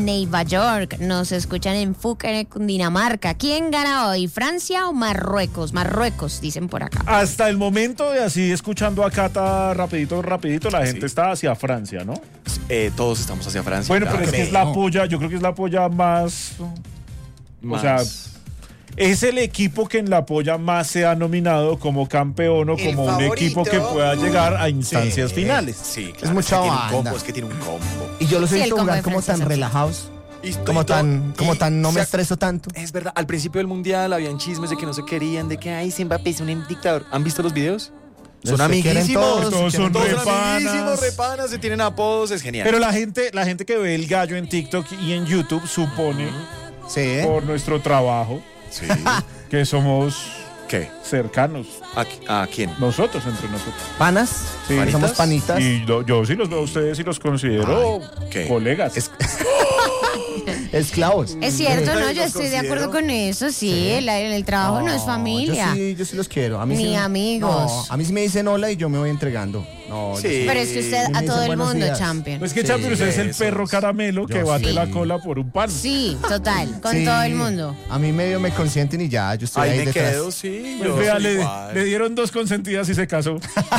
Nueva York. Nos escuchan en Fúquere, Cundinamarca. ¿Quién gana hoy, Francia o Marruecos? Marruecos, dicen por acá. Hasta el momento de así escuchando a Cata rapidito, la gente está hacia Francia, ¿no? Todos estamos hacia Francia. Bueno, pero es que es la polla, yo creo que es la polla más... O sea, es el equipo que en la polla más se ha nominado como campeón o como un equipo que pueda llegar a instancias finales. Sí, claro. Es mucha banda. Es que tiene un combo. Y yo los he Sí, el visto combo jugar de como Francia tan es relajados. Como tan no me estreso tanto. Es verdad, al principio del mundial habían chismes de que no se querían, de que ay, Mbappé es un dictador. ¿Han visto los videos? Son Se quieren amiguísimos, todos son repanas. amiguísimos, repanas, se tienen apodos, es genial. Pero la gente que ve el gallo en TikTok y en YouTube supone, Sí. por nuestro trabajo, Sí. que somos ¿Qué? cercanos. ¿A quién? Nosotros, entre nosotros. ¿Panas? Sí. ¿Panitas? Somos panitas. Y yo sí los veo a ustedes y los considero ¿qué? colegas. Esclavos. Es cierto, Ay, ¿no? Yo los estoy de considero. acuerdo con eso, sí. El trabajo no es familia. Yo sí los quiero. A mí Ni sí, amigos. No, a mí sí me dicen hola y yo me voy entregando. No, Sí. yo sí. Pero es que usted Me a dicen todo el buenos mundo, días. champion. Pues que Sí, Champions es el eso perro es. caramelo que Yo bate sí. la cola por un pan. Sí, total, con Sí. todo el mundo. A mí medio me consienten y ya, yo estoy Ahí ahí me detrás. quedo, sí. Pues yo vea, soy le igual. dieron 2 consentidas y se casó.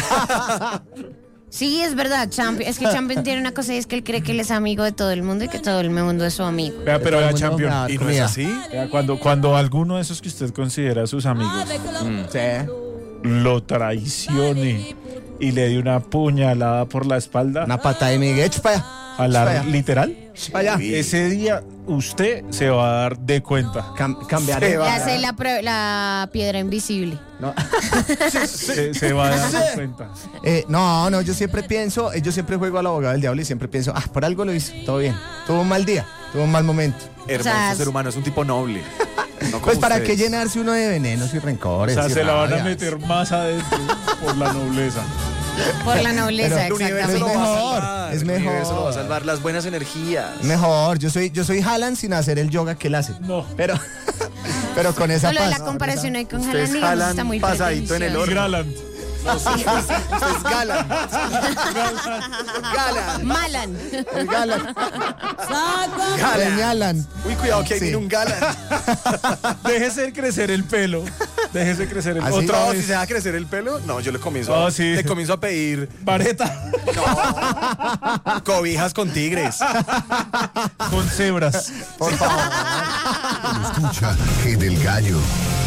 Sí, es verdad, Champion. Es que Champion tiene una cosa y es que él cree que él es amigo de todo el mundo y que todo el mundo es su amigo. Vea, pero Todo el vea, mundo Champion. me va a dar ¿Y no es comida. así? Vea, cuando alguno de esos que usted considera sus amigos Sí. lo traicione y le dé una puñalada por la espalda, Una pata de Miguel. Echa para allá. jalar Vaya. literal, Para allá. Uy. ese día usted se va a dar de cuenta. Cambiaré. Se Le va. hace la piedra invisible. No. Se va a dar de cuenta. No, yo siempre pienso, yo siempre juego al abogado del diablo y siempre pienso, por algo lo hizo, todo bien. Tuvo un mal día, tuvo un mal momento. Hermoso O sea, ser humano, es un tipo noble. No como Pues para ustedes. qué llenarse uno de venenos y O rencores. sea, y se la van a rabias. meter más adentro por la nobleza. Por la nobleza, Pero El universo Es lo exactamente. va a mejor, salvar, es el universo mejor. lo va a salvar, las buenas energías. Mejor, yo soy Haaland sin hacer el yoga que él hace. No. Pero con esa No, lo de paz. la comparación hoy con Ustedes Haaland, digamos, jalan está muy pasadito en el pretencioso. Graland. No, sí, usted es Gala. Gala. Malan. El Galan. Gala. Señalan. Uy, cuidado que ahí Sí. viene un Gala. Déjese crecer el pelo. Déjese crecer el Así. otra No, si vez. se va a crecer el pelo, no, yo le comienzo, sí. le comienzo a pedir Vareta cobijas con tigres. con cebras. Por favor. Escucha El del Gallo.